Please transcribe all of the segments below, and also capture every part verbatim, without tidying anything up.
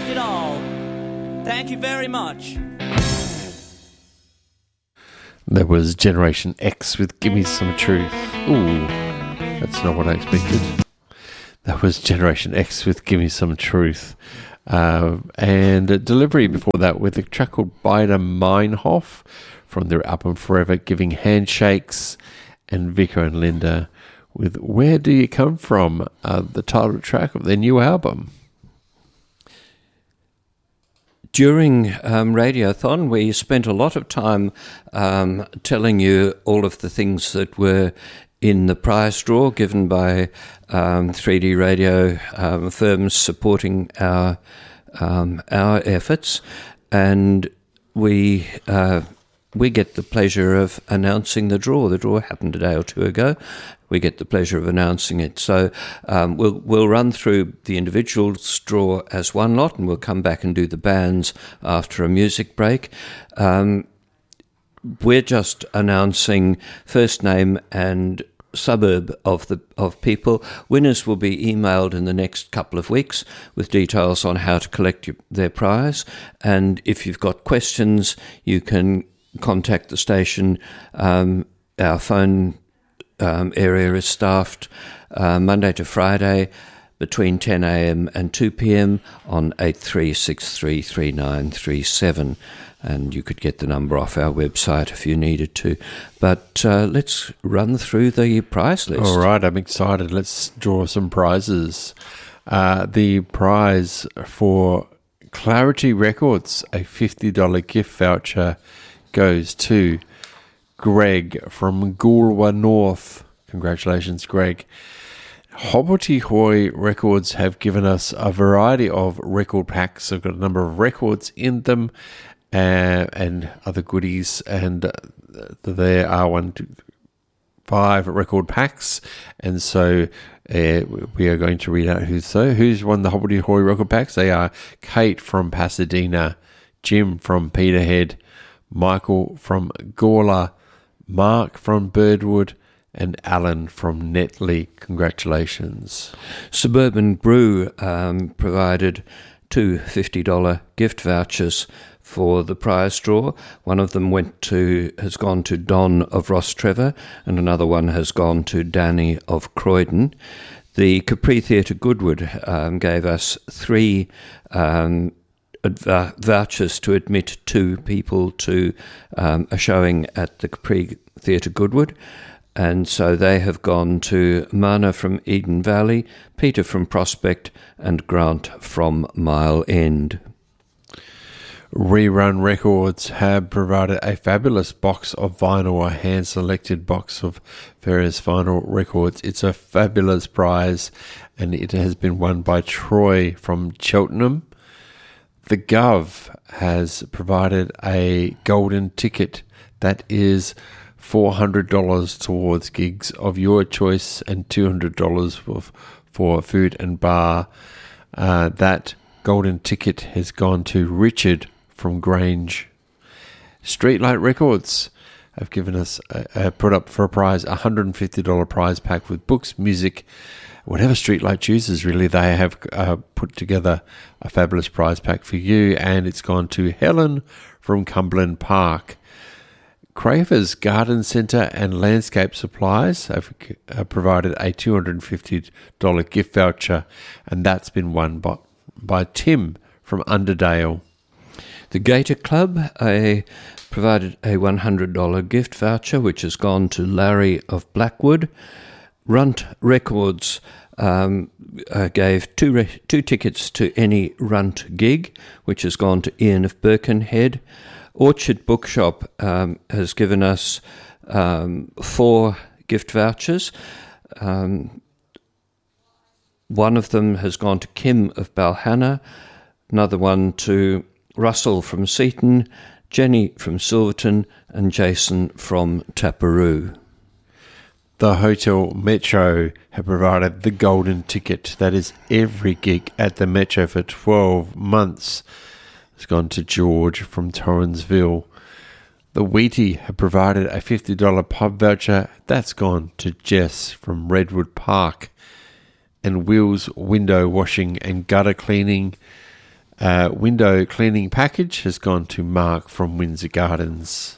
it all. Thank you very much. There was Generation X with Gimme Some Truth. Ooh, that's not what I expected. That was Generation X with Gimme Some Truth. Uh, and a delivery before that with a track called Beider Meinhof from their album Forever, giving handshakes, and Vico and Linda with Where Do You Come From, uh, the title track of their new album. During um, Radiothon, we spent a lot of time um, telling you all of the things that were in the prize draw given by um, three D radio um, firms supporting our um, our efforts, and we uh, we get the pleasure of announcing the draw. The draw happened a day or two ago. We get the pleasure of announcing it. So um, we'll we'll run through the individuals draw as one lot, and we'll come back and do the bands after a music break. Um, we're just announcing first name and suburb of the of people. Winners will be emailed in the next couple of weeks with details on how to collect your, their prize. And if you've got questions, you can contact the station. Um, our phone Um, area is staffed uh, Monday to Friday between ten a.m. and two p.m. on eight three six three three nine three seven, and you could get the number off our website if you needed to. But uh, let's run through the prize list. All right, I'm excited. Let's draw some prizes. Uh, the prize for Clarity Records, a fifty dollars gift voucher, goes to Greg from Goolwa North. Congratulations, Greg. Hobbity Hoy Records have given us a variety of record packs. They've got a number of records in them uh, and other goodies. And uh, there are one, two, five record packs. And so uh, we are going to read out who's so. Who's won the Hobbity Hoy record packs? They are Kate from Pasadena, Jim from Peterhead, Michael from Gawler, Mark from Birdwood, and Alan from Netley. Congratulations. Suburban Brew um, provided two fifty dollars gift vouchers for the prize draw. One of them went to has gone to Don of Rostrevor, and another one has gone to Danny of Croydon. The Capri Theatre Goodwood um, gave us three um Adv- vouchers to admit two people to um, a showing at the Capri Theatre Goodwood, and so they have gone to Mana from Eden Valley, Peter from Prospect, and Grant from Mile End. Rerun Records have provided a fabulous box of vinyl, a hand-selected box of various vinyl records. It's a fabulous prize, and it has been won by Troy from Cheltenham. The Gov has provided a golden ticket that is four hundred dollars towards gigs of your choice and two hundred dollars for, for food and bar. Uh, that golden ticket has gone to Richard from Grange. Streetlight Records have given us, a, a, put up for a prize, a one hundred fifty dollars prize pack with books, music, whatever Streetlight chooses, really. They have uh, put together a fabulous prize pack for you, and it's gone to Helen from Cumberland Park. Craver's Garden Centre and Landscape Supplies have uh, provided a two hundred fifty dollars gift voucher, and that's been won by, by Tim from Underdale. The Gator Club uh, provided a one hundred dollars gift voucher, which has gone to Larry of Blackwood. Runt Records um, uh, gave two re- two tickets to any Runt gig, which has gone to Ian of Birkenhead. Orchard Bookshop um, has given us um, four gift vouchers. Um, one of them has gone to Kim of Balhanna, another one to Russell from Seaton, Jenny from Silverton, and Jason from Taparoo. The Hotel Metro have provided the golden ticket. That is every gig at the Metro for twelve months. It's gone to George from Torrensville. The Wheatie have provided a fifty dollars pub voucher. That's gone to Jess from Redwood Park. And Will's Window Washing and Gutter Cleaning Uh, window cleaning package has gone to Mark from Windsor Gardens.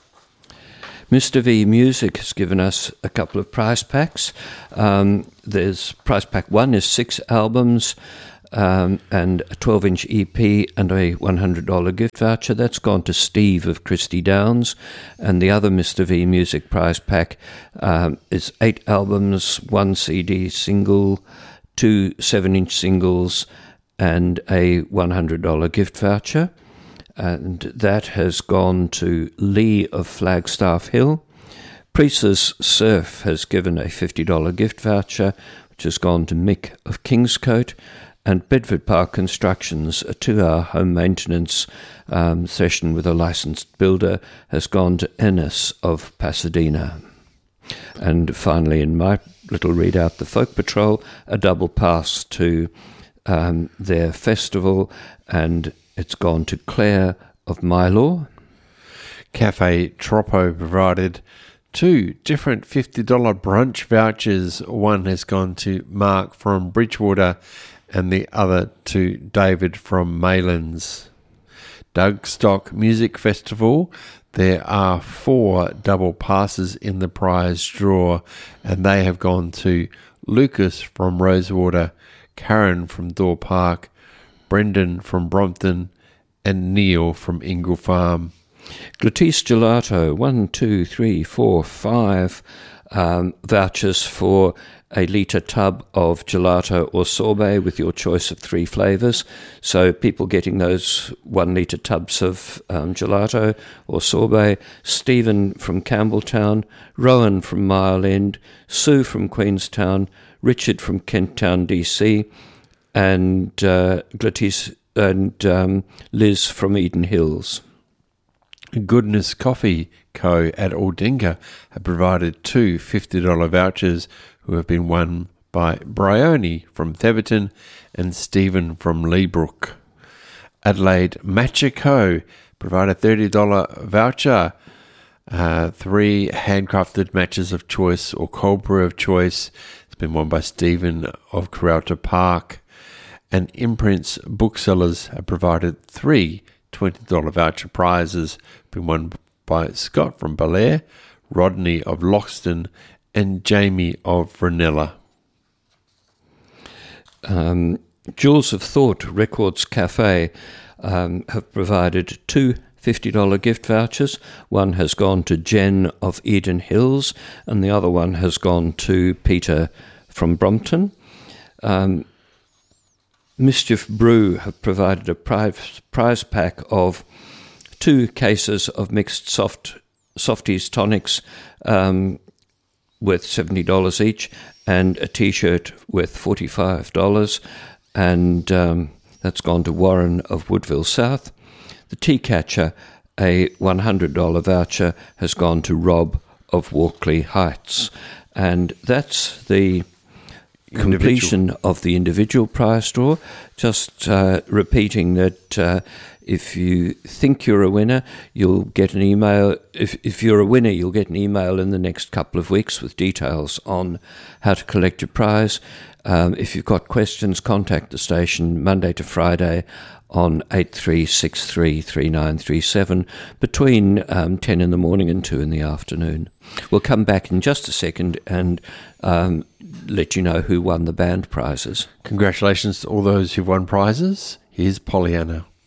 Mister V Music has given us a couple of prize packs. Um, there's prize pack one is six albums um, and a twelve-inch E P and a one hundred dollars gift voucher. That's gone to Steve of Christie Downs. And the other Mister V Music prize pack um, is eight albums, one C D single, two seven-inch singles, and a one hundred dollars gift voucher. And that has gone to Lee of Flagstaff Hill. Priest's Surf has given a fifty dollars gift voucher, which has gone to Mick of Kingscote. And Bedford Park Constructions, a two-hour home maintenance um, session with a licensed builder, has gone to Ennis of Pasadena. And finally, in my little readout, the Folk Patrol, a double pass to um, their festival, and it's gone to Claire of Mylor. Cafe Troppo provided two different fifty dollars brunch vouchers. One has gone to Mark from Bridgewater and the other to David from Maylands. Dougstock Music Festival. There are four double passes in the prize draw, and they have gone to Lucas from Rosewater, Karen from Door Park, Brendan from Brompton, and Neil from Ingle Farm. Glatisse Gelato, one, two, three, four, five um, vouchers for a litre tub of gelato or sorbet with your choice of three flavours. So people getting those one litre tubs of um, gelato or sorbet. Stephen from Campbelltown, Rowan from Mile End, Sue from Queenstown, Richard from Kenttown, D C, and uh, Glatisse and um, Liz from Eden Hills. Goodness Coffee Co. at Aldinga have provided two fifty dollars vouchers who have been won by Bryony from Theberton and Stephen from Leabrook. Adelaide Matcha Co. provide a thirty dollars voucher, uh, three handcrafted matches of choice or cold brew of choice. It's been won by Stephen of Coralta Park. And Imprints Booksellers have provided three twenty dollars voucher prizes, been won by Scott from Belair, Rodney of Loxton, and Jamie of Ranella. Um, Jewels of Thought Records Cafe um, have provided two fifty dollars gift vouchers. One has gone to Jen of Eden Hills, and the other one has gone to Peter from Brompton. Um, Mischief Brew have provided a prize, prize pack of two cases of mixed soft softies tonics um, worth seventy dollars each, and a T-shirt worth forty-five dollars, and um, that's gone to Warren of Woodville South. The Tea Catcher, a one hundred dollars voucher, has gone to Rob of Walkley Heights, and that's the completion individual. of the individual prize draw. Just uh, repeating that uh, if you think you're a winner, you'll get an email. If, if you're a winner, you'll get an email in the next couple of weeks with details on how to collect your prize. Um, if you've got questions, contact the station Monday to Friday on eight three six three, three nine three seven between um, ten in the morning and two in the afternoon. We'll come back in just a second and um, let you know who won the band prizes. Congratulations to all those who've won prizes. Here's Pollyanna.